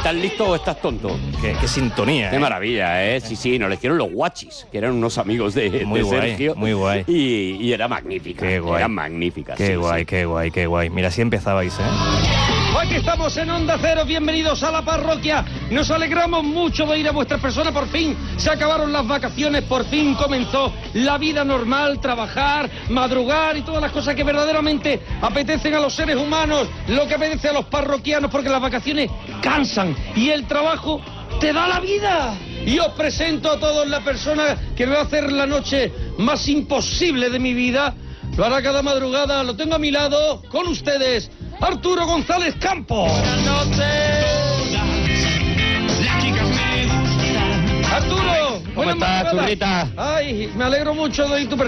¿Estás listo o estás tonto? Qué sintonía. Qué maravilla, ¿eh? Sí, nos le hicieron los guachis, que eran unos amigos de Sergio. Muy guay. Y era magnífica. Qué guay. Eran magníficas. Qué guay, qué guay. Mira, así empezabais, ¿eh? Aquí estamos en Onda Cero, bienvenidos a la parroquia. Nos alegramos mucho de ir a vuestras personas, por fin se acabaron las vacaciones, por fin comenzó la vida normal, trabajar, madrugar y todas las cosas que verdaderamente apetecen a los seres humanos, lo que apetece a los parroquianos, porque las vacaciones cansan y el trabajo te da la vida. Y os presento a todos la persona que me va a hacer la noche más imposible de mi vida. Lo hará cada madrugada, lo tengo a mi lado, con ustedes, Arturo González Campos. Buenas noches, las chicas me gustan. Arturo, ¿Cómo estás, Turrita? Ay, me alegro mucho de oír tu